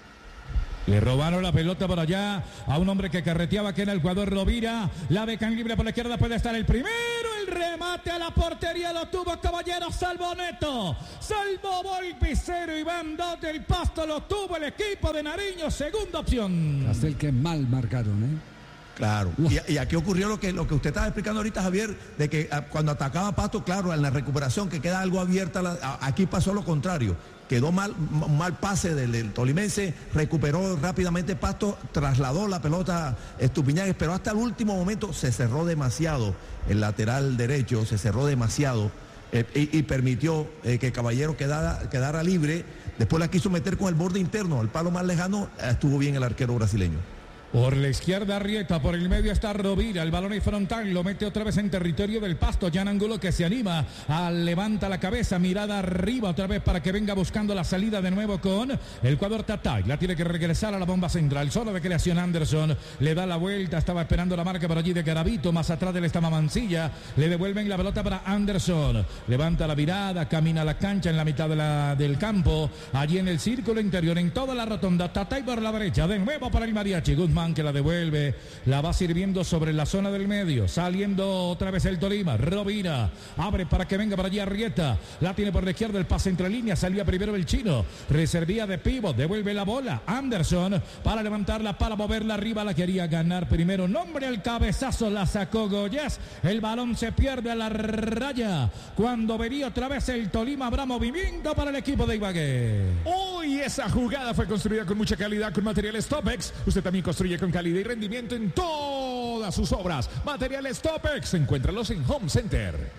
Le robaron la pelota por allá a un hombre que carreteaba, que era el jugador Rovira. La dejan libre por la izquierda, puede estar el primero. El remate a la portería lo tuvo Caballero, salvo Neto. Salvo Volpi, cero y van dos del Pasto, lo tuvo el equipo de Nariño, segunda opción. Hasta el que mal marcaron, ¿eh? Claro, y, y aquí ocurrió lo que, lo que usted estaba explicando ahorita, Javier, de que a, cuando atacaba Pasto, claro, en la recuperación que queda algo abierta, la, a, aquí pasó lo contrario, quedó mal, un mal pase del, del tolimense, recuperó rápidamente Pasto, trasladó la pelota Estupiñán, pero hasta el último momento se cerró demasiado el lateral derecho, se cerró demasiado eh, y, y permitió eh, que Caballero quedara, quedara libre, después la quiso meter con el borde interno, al palo más lejano, estuvo bien el arquero brasileño. Por la izquierda Arrieta, por el medio está Rovira, el balón es frontal, lo mete otra vez en territorio del Pasto. Jan Angulo que se anima, a, levanta la cabeza, mirada arriba otra vez para que venga buscando la salida de nuevo con el jugador Tatay. La tiene que regresar a la bomba central, zona de creación Anderson, le da la vuelta, estaba esperando la marca por allí de Garavito, más atrás de él estaba Mancilla, le devuelven la pelota para Anderson, levanta la mirada, camina a la cancha en la mitad de la, del campo, allí en el círculo interior, en toda la rotonda, Tatay por la derecha, de nuevo para el Mariachi, Guzmán que la devuelve, la va sirviendo sobre la zona del medio, saliendo otra vez el Tolima, Rovira, abre para que venga para allí Arrieta, la tiene por la izquierda, el pase entre líneas, salía primero el chino, reservía de pívot, devuelve la bola, Anderson, para levantarla, para moverla arriba, la quería ganar primero, nombre al cabezazo, la sacó Goyes, el balón se pierde a la raya, cuando venía otra vez el Tolima, habrá movimiento para el equipo de Ibagué. Uy, esa jugada fue construida con mucha calidad, con materiales Topex, usted también construye con calidad y rendimiento en todas sus obras. Materiales Topex, encuéntralos en Home Center.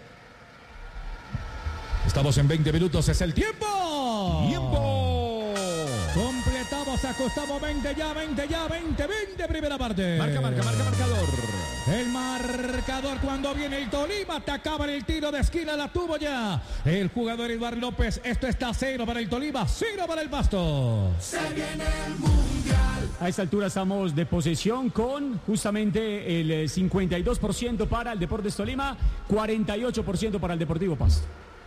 Estamos en veinte minutos, es el tiempo. Tiempo. Completamos, ajustamos veinte ya, veinte ya, veinte, veinte, primera parte. Marca, marca, marca, marcador. El marcador cuando viene el Tolima, atacaba en el tiro de esquina, la tuvo ya el jugador Eduardo López. Esto está cero para el Tolima, cero para el Pasto. Se viene el Mundial. A esta altura estamos de posesión con justamente el cincuenta y dos por ciento para el Deportes Tolima, cuarenta y ocho por ciento para el Deportivo Pasto.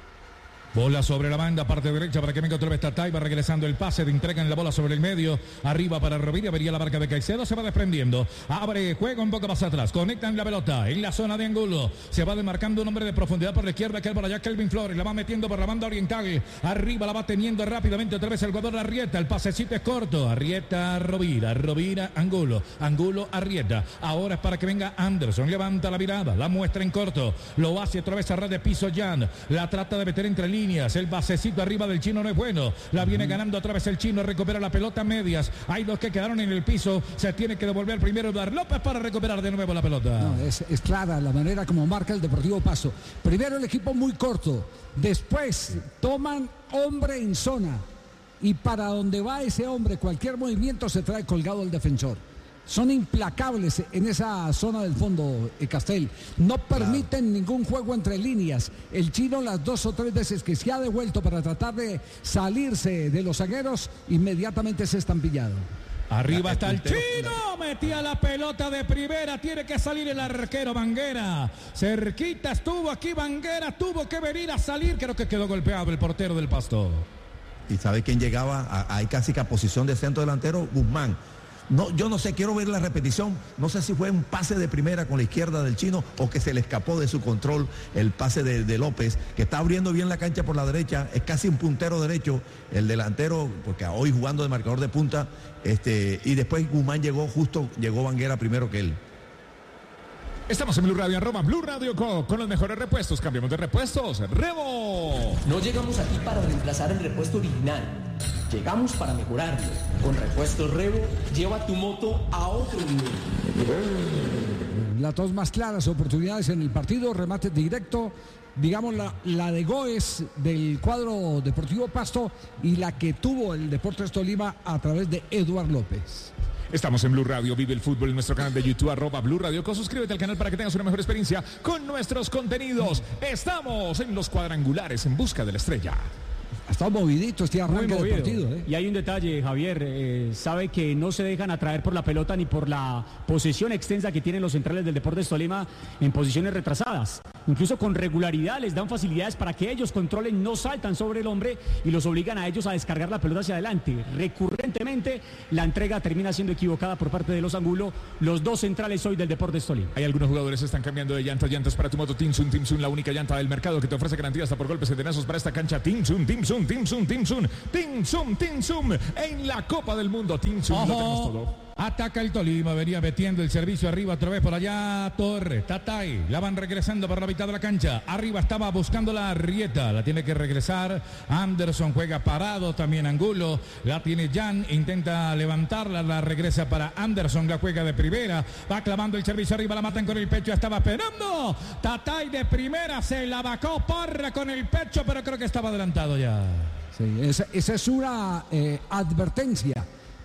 Bola sobre la banda, parte derecha para que venga otra vez Tatay, va regresando el pase, de entregan la bola sobre el medio, arriba para Rovira, vería la marca de Caicedo, se va desprendiendo, abre, juega un poco más atrás, conectan la pelota en la zona de Angulo, se va demarcando un hombre de profundidad por la izquierda, que por allá Kelvin Flores, la va metiendo por la banda oriental, arriba la va teniendo rápidamente otra vez el jugador Arrieta, el pasecito es corto, Arrieta, Rovira, Rovira, Angulo, Angulo, Arrieta, ahora es para que venga Anderson, levanta la mirada, la muestra en corto, lo hace otra vez a ras de piso Jan, la trata de meter entre líneas, el basecito arriba del chino no es bueno, la viene ganando otra vez el chino, recupera la pelota a medias, hay dos que quedaron en el piso, se tiene que devolver primero Eduardo López para recuperar de nuevo la pelota. No, es, es clara la manera como marca el Deportivo Pasto. Primero el equipo muy corto, después toman hombre en zona y para donde va ese hombre cualquier movimiento se trae colgado el defensor. Son implacables en esa zona del fondo, eh, Castel. No permiten claro. ningún juego entre líneas. El chino las dos o tres veces que se ha devuelto para tratar de salirse de los zagueros, inmediatamente se están pillado. Arriba está el chino, metía la pelota de primera, tiene que salir el arquero Banguera. Cerquita estuvo aquí Banguera, tuvo que venir a salir, creo que quedó golpeado el portero del Pasto. ¿Y sabe quién llegaba? Hay casi que a posición de centro delantero, Guzmán. No, yo no sé, quiero ver la repetición, no sé si fue un pase de primera con la izquierda del chino o que se le escapó de su control el pase de, de López, que está abriendo bien la cancha por la derecha, es casi un puntero derecho, el delantero, porque hoy jugando de marcador de punta, este, y después Guzmán llegó justo, llegó Banguera primero que él. Estamos en Blue Radio, arroba Blue Radio Co, con los mejores repuestos. Cambiamos de repuestos. ¡Remo! No llegamos aquí para reemplazar el repuesto original. Llegamos para mejorarlo. Con Repuestos Revo, lleva tu moto a otro nivel. Las dos más claras oportunidades en el partido, remate directo. Digamos la, la de Goes del cuadro Deportivo Pasto y la que tuvo el Deportes Tolima a través de Eduardo López. Estamos en Blue Radio, vive el fútbol en nuestro canal de YouTube, arroba Blue Radio. Suscríbete al canal para que tengas una mejor experiencia con nuestros contenidos. Estamos en los cuadrangulares en busca de la estrella. Está movidito este arranque del partido. ¿eh? Y hay un detalle, Javier, eh, sabe que no se dejan atraer por la pelota ni por la posesión extensa que tienen los centrales del Deportes Tolima en posiciones retrasadas. Incluso con regularidad les dan facilidades para que ellos controlen, no saltan sobre el hombre y los obligan a ellos a descargar la pelota hacia adelante. Recurrentemente la entrega termina siendo equivocada por parte de los Angulo, los dos centrales hoy del Deportes Tolima. Hay algunos jugadores que están cambiando de llantas, llantas para tu moto Tinsun, Tinsun, la única llanta del mercado que te ofrece garantía hasta por golpes y tenazos para esta cancha. Tinsun, Tinsun, Tinsun, Tinsun, Tinsun, Tinsun, en la Copa del Mundo. Tinsun, lo tenemos todo. Ataca el Tolima, venía metiendo el servicio arriba otra vez por allá Torres, Tatay, la van regresando por la mitad de la cancha, arriba estaba buscando la Arrieta, la tiene que regresar, Anderson juega parado, también Angulo, la tiene Jan, intenta levantarla, la regresa para Anderson, la juega de primera, va clavando el servicio arriba, la matan con el pecho, estaba esperando, Tatay de primera, se la vacó Parra con el pecho, pero creo que estaba adelantado ya. Sí, esa, esa es una eh, advertencia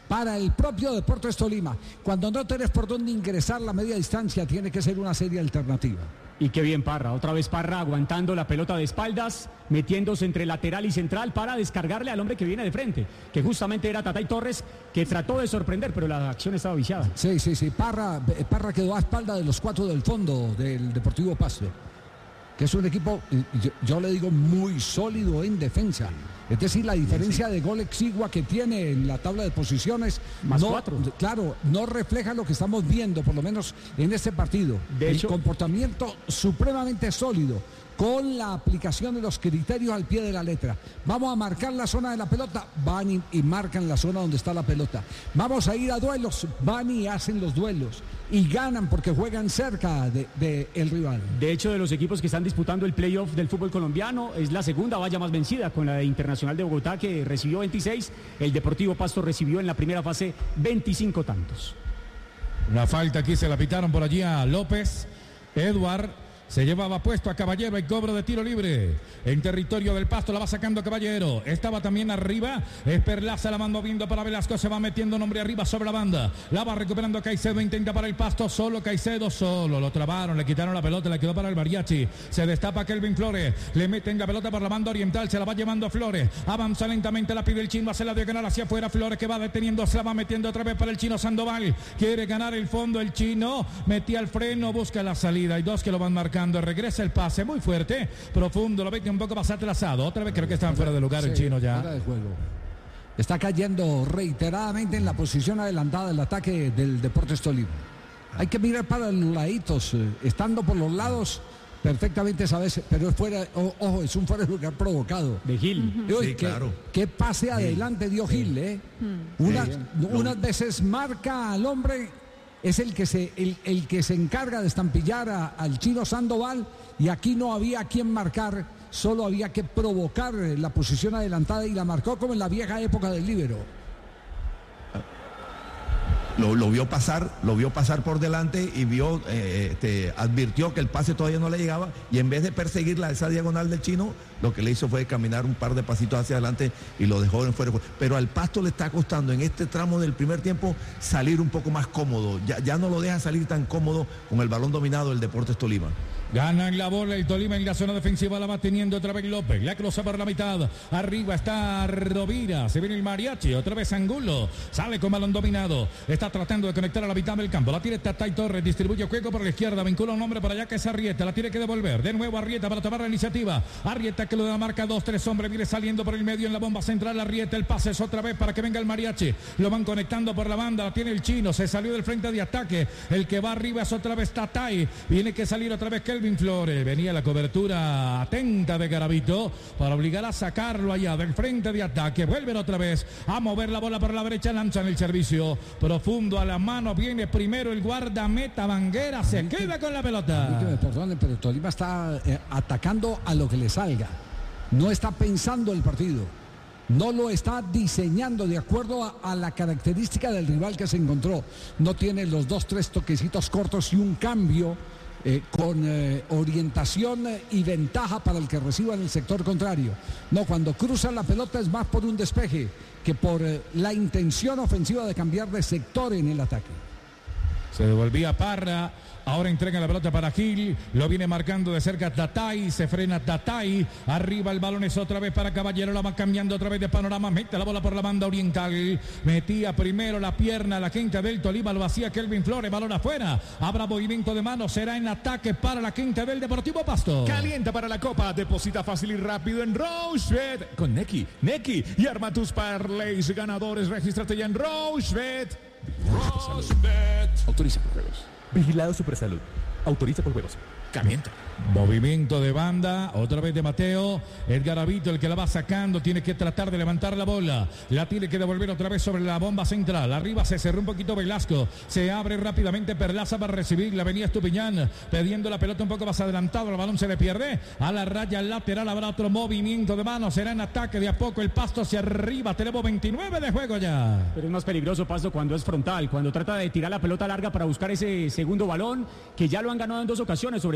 para el propio Deportes Tolima. Cuando no tenés por dónde ingresar la media distancia, tiene que ser una serie alternativa. Y qué bien Parra, otra vez Parra aguantando la pelota de espaldas, metiéndose entre lateral y central para descargarle al hombre que viene de frente, que justamente era Tatay Torres, que trató de sorprender, pero la acción estaba viciada. Sí, sí, sí, Parra, Parra quedó a espalda de los cuatro del fondo del Deportivo Pasto, que es un equipo, yo, yo le digo, muy sólido en defensa. Es decir, la diferencia de gol exigua que tiene en la tabla de posiciones, más no, cuatro. Claro, no refleja lo que estamos viendo, por lo menos en este partido. De El hecho, comportamiento supremamente sólido, con la aplicación de los criterios al pie de la letra. Vamos a marcar la zona de la pelota, van y, y marcan la zona donde está la pelota. Vamos a ir a duelos, van y hacen los duelos. Y ganan porque juegan cerca de, de el rival. De hecho, de los equipos que están disputando el playoff del fútbol colombiano, es la segunda valla más vencida, con la de Internacional de Bogotá, que recibió veintiséis. El Deportivo Pasto recibió en la primera fase veinticinco tantos. Una falta aquí, se la pitaron por allí a López. Edward se llevaba puesto a Caballero, el cobro de tiro libre en territorio del Pasto, la va sacando Caballero, estaba también arriba, es Perlaza, la mandó viendo para Velasco, se va metiendo nombre arriba sobre la banda, la va recuperando Caicedo, intenta para el Pasto, solo Caicedo, solo, lo trabaron, le quitaron la pelota, le quedó para el Mariachi, se destapa Kelvin Flores, le meten la pelota por la banda oriental, se la va llevando Flores, avanza lentamente, la pide el Chino, hace la diagonal hacia afuera, Flores que va deteniendo, se la va metiendo otra vez para el Chino Sandoval, quiere ganar el fondo el Chino, metía el freno, busca la salida, hay dos que lo van marcando. Regresa el pase muy fuerte, profundo, lo mete un poco más atrasado. Otra vez creo que están fuera de lugar sí, el Chino ya. Fuera de juego. Está cayendo reiteradamente en la posición adelantada del ataque del Deportes Tolima. Hay que mirar para los laditos, estando por los lados perfectamente sabes, pero es fuera, oh, ojo, es un fuera de lugar provocado. De Gil. Uh-huh. Sí, ¿Qué, claro. qué pase adelante sí. dio Gil, ¿eh? Uh-huh. Unas, sí. unas veces marca al hombre. Es el que se el, el que se encarga de estampillar a, al Chino Sandoval, y aquí no había quien marcar, solo había que provocar la posición adelantada y la marcó como en la vieja época del líbero. Lo, lo vio pasar, lo vio pasar por delante y vio, eh, este, advirtió que el pase todavía no le llegaba, y en vez de perseguirla esa diagonal del Chino, lo que le hizo fue caminar un par de pasitos hacia adelante y lo dejó en fuera. Pero al Pasto le está costando en este tramo del primer tiempo salir un poco más cómodo, ya, ya no lo deja salir tan cómodo con el balón dominado el Deportes Tolima. Ganan la bola el Tolima en la zona defensiva, la va teniendo otra vez López, la cruza por la mitad, arriba está Rovira, se viene el Mariachi, otra vez Angulo, sale con balón dominado, está tratando de conectar a la mitad del campo, la tiene Tatay Torres, distribuye juego por la izquierda, vincula un hombre para allá que es Arrieta, la tiene que devolver, de nuevo Arrieta para tomar la iniciativa, Arrieta que lo da marca dos, tres hombres, viene saliendo por el medio en la bomba central, Arrieta, el pase es otra vez para que venga el Mariachi, lo van conectando por la banda, la tiene el Chino, se salió del frente de ataque, el que va arriba es otra vez Tatay, viene que salir otra vez que Kelvin Flores, venía la cobertura atenta de Garavito para obligar a sacarlo allá del frente de ataque, vuelven otra vez a mover la bola por la derecha, lanzan el servicio profundo a la mano, viene primero el guardameta Banguera, se a queda que, con la pelota. A mí que me perdonen, pero Tolima está eh, atacando a lo que le salga, no está pensando el partido, no lo está diseñando de acuerdo a, a la característica del rival que se encontró, no tiene los dos, tres toquecitos cortos y un cambio Eh, con eh, orientación eh, y ventaja para el que reciba en el sector contrario. No, cuando cruzan la pelota es más por un despeje que por eh, la intención ofensiva de cambiar de sector en el ataque. Se devolvía Parra, ahora entrega la pelota para Gil, lo viene marcando de cerca Tatay, se frena Tatay, arriba el balón es otra vez para Caballero, la va cambiando otra vez de panorama, mete la bola por la banda oriental, metía primero la pierna la gente del Tolima, lo hacía Kelvin Flores, balón afuera, habrá movimiento de mano, será en ataque para la quinta del Deportivo Pasto. Calienta para la Copa, deposita fácil y rápido en Rochebet con Neki, Neki y arma tus parlays ganadores, regístrate ya en Rochebet. Rochebet. Autoriza por juegos. Vigilado Supersalud. Autoriza por juegos. Calienta. Movimiento de banda, otra vez de Mateo, el Garavito el que la va sacando, tiene que tratar de levantar la bola, la tiene que devolver otra vez sobre la bomba central, arriba se cerró un poquito Velasco, se abre rápidamente Perlaza para recibirla, venía Estupiñán, pidiendo la pelota un poco más adelantado, el balón se le pierde, a la raya lateral habrá otro movimiento de mano, será en ataque de a poco el Pasto hacia arriba, tenemos veintinueve de juego ya. Pero es más peligroso Pasto cuando es frontal, cuando trata de tirar la pelota larga para buscar ese segundo balón, que ya lo han ganado en dos ocasiones, sobre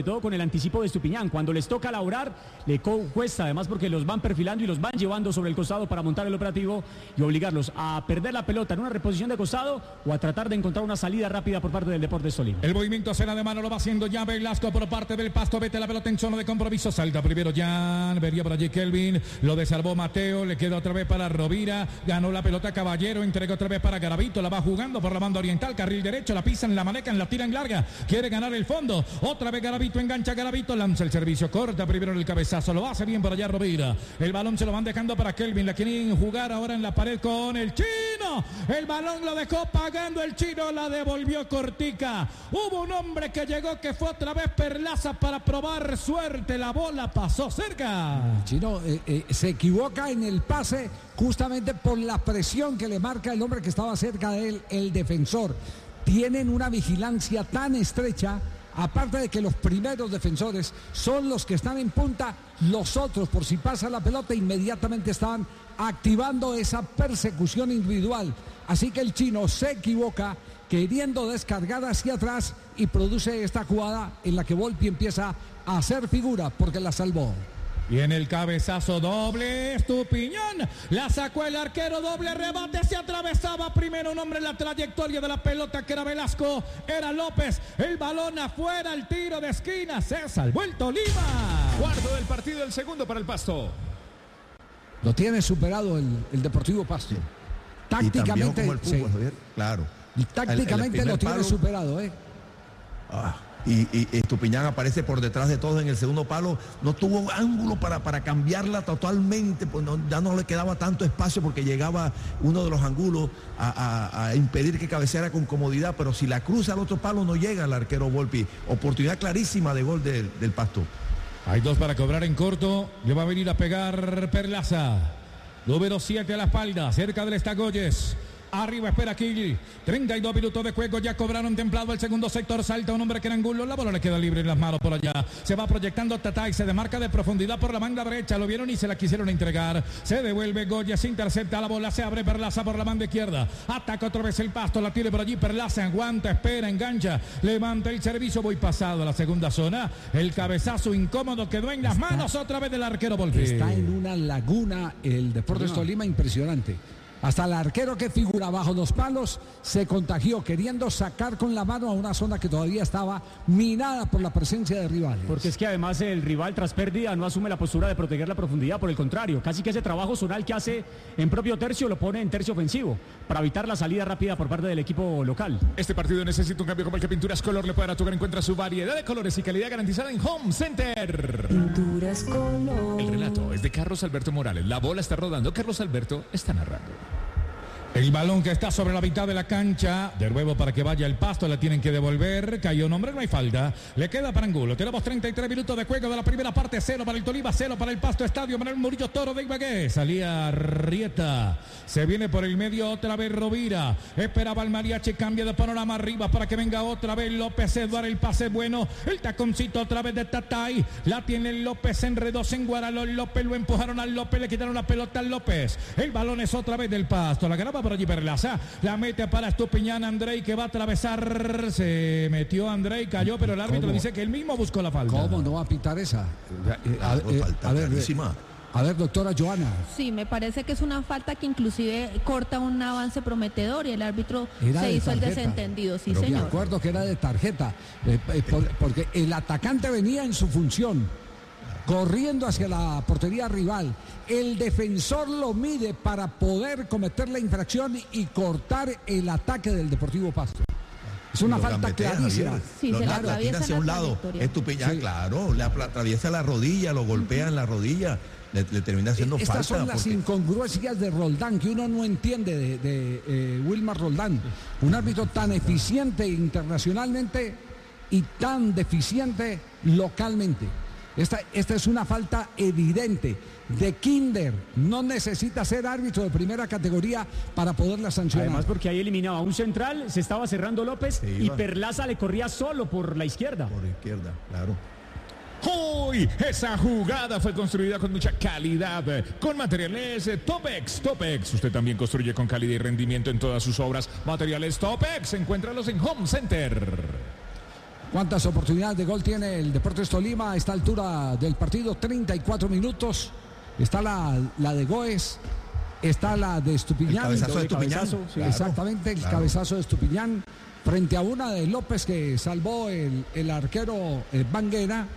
sobre todo con el anticipo de Estupiñán. Cuando les toca laborar, le cuesta, además porque los van perfilando y los van llevando sobre el costado para montar el operativo y obligarlos a perder la pelota en una reposición de costado o a tratar de encontrar una salida rápida por parte del Deportes Tolima. El movimiento será de mano, lo va haciendo ya Velasco por parte del Pasto. Vete la pelota en zona de compromiso. Salta primero Jan, vería por allí Kelvin, lo desarmó Mateo, le queda otra vez para Rovira, ganó la pelota Caballero, entregó otra vez para Garavito, la va jugando por la banda oriental, carril derecho, la pisan, la manejan, la tiran larga, quiere ganar el fondo, otra vez Garavito, engancha Garavito, lanza el servicio, corta primero el cabezazo, lo hace bien por allá Rovira, el balón se lo van dejando para Kelvin, la quieren jugar ahora en la pared con el chino, el balón lo dejó pagando el chino, la devolvió cortica, hubo un hombre que llegó que fue otra vez Perlaza para probar suerte, la bola pasó cerca. El chino eh, eh, se equivoca en el pase justamente por la presión que le marca el hombre que estaba cerca de él, el defensor. Tienen una vigilancia tan estrecha, aparte de que los primeros defensores son los que están en punta, los otros, por si pasa la pelota, inmediatamente están activando esa persecución individual. Así que el chino se equivoca queriendo descargar hacia atrás y produce esta jugada en la que Volpi empieza a hacer figura porque la salvó. Y en el cabezazo doble, Estupiñán, la sacó el arquero, doble rebate, se atravesaba primero un hombre en la trayectoria de la pelota que era Velasco, era López, el balón afuera, el tiro de esquina, se salvó el Tolima. Cuarto del partido, el segundo para el Pasto. Lo tiene superado el, el Deportivo Pasto. Tácticamente, como el fútbol, sí. Javier, claro. Y tácticamente el, el lo tiene palo, superado, ¿eh? Ah. Y, y Estupiñán aparece por detrás de todos en el segundo palo, no tuvo ángulo para, para cambiarla totalmente, pues no, ya no le quedaba tanto espacio porque llegaba uno de los ángulos a, a, a impedir que cabeceara con comodidad, pero si la cruza al otro palo no llega el arquero Volpi. Oportunidad clarísima de gol del, del Pasto. Hay dos para cobrar en corto, le va a venir a pegar Perlaza, número siete a la espalda, cerca del Estagoyes. Arriba espera aquí, treinta y dos minutos de juego, ya cobraron templado el segundo sector, salta un hombre que era Angulo, la bola le queda libre en las manos por allá, se va proyectando Tatay, se demarca de profundidad por la banda derecha, lo vieron y se la quisieron entregar, se devuelve Goya, se intercepta la bola, se abre Perlaza por la banda izquierda, ataca otra vez el Pasto, la tiene por allí Perlaza, aguanta, espera, engancha, levanta el servicio, voy pasado a la segunda zona, el cabezazo incómodo quedó en las está, manos otra vez del arquero Volpi. Está en una laguna el Deportes no. Tolima impresionante. Hasta el arquero que figura bajo los palos se contagió queriendo sacar con la mano a una zona que todavía estaba minada por la presencia de rivales. Porque es que además el rival tras pérdida no asume la postura de proteger la profundidad, por el contrario, casi que ese trabajo zonal que hace en propio tercio lo pone en tercio ofensivo para evitar la salida rápida por parte del equipo local. Este partido necesita un cambio como el que Pinturas Color le puede dar a tu hogar. Encuentra su variedad de colores y calidad garantizada en Home Center. Pinturas Color. El relato es de Carlos Alberto Morales. La bola está rodando, Carlos Alberto está narrando. El balón que está sobre la mitad de la cancha, de nuevo para que vaya el Pasto, la tienen que devolver, cayó un hombre, no hay falta, le queda para Angulo, tenemos treinta y tres minutos de juego de la primera parte, cero para el Tolima, cero para el Pasto, Estadio Manuel Murillo Toro de Ibagué, salía Rieta, se viene por el medio otra vez Rovira, esperaba el mariachi, cambia de panorama arriba para que venga otra vez López Eduardo, el pase bueno, el taconcito otra vez de Tatay, la tiene López, enredó, se enguaraló López, lo empujaron al López, le quitaron la pelota al López, el balón es otra vez del Pasto, la graba por allí Perlaza, la mete para Estupiñán, Andrei que va a atravesar, se metió Andrei, cayó, pero el árbitro ¿Cómo? dice que él mismo buscó la falta. ¿Cómo no va a pitar esa? A, eh, a, a ver, clarísima. A ver, doctora Joana. Sí, me parece que es una falta que inclusive corta un avance prometedor y el árbitro Era se de hizo tarjeta. el desentendido, sí, Pero señor. me acuerdo que era de tarjeta, eh, eh, por, porque el atacante venía en su función, corriendo hacia la portería rival. El defensor lo mide para poder cometer la infracción y cortar el ataque del Deportivo Pasto. Es una Lo falta gambetea, clarísima. Javier. Sí, lo, se la la, la atraviesa tira hacia en un la lado. trayectoria. Estupiñán, Sí. claro, le apla- atraviesa la rodilla, lo golpea en la rodilla, le, le termina haciendo Estas falta. son las porque... incongruencias de Roldán que uno no entiende de, de eh, Wilmar Roldán, un árbitro tan eficiente internacionalmente y tan deficiente localmente. Esta, esta es una falta evidente de Kinder, no necesita ser árbitro de primera categoría para poderla sancionar. Además porque ahí eliminaba a un central, se estaba cerrando López Se y iba. Perlaza le corría solo por la izquierda. Por izquierda, claro. ¡Uy! Esa jugada fue construida con mucha calidad, con materiales Topex. Topex, usted también construye con calidad y rendimiento en todas sus obras. Materiales Topex, encuéntralos en Home Center. ¿Cuántas oportunidades de gol tiene el Deportes Tolima a esta altura del partido? treinta y cuatro minutos. Está la, la de Goes, está la de Estupiñán. El cabezazo de Estupiñán. Cabezazo, Claro, exactamente, el claro. cabezazo de Estupiñán frente a una de López que salvó el, el arquero eh, Banguera.